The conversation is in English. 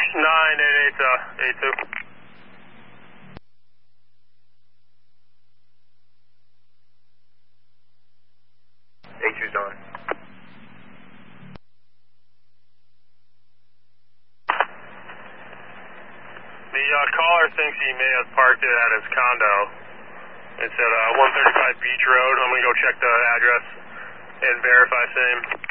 98882. A2's on. The caller thinks he may have parked it at his condo. It's at 135 Beach Road. I'm going to go check the address and verify same.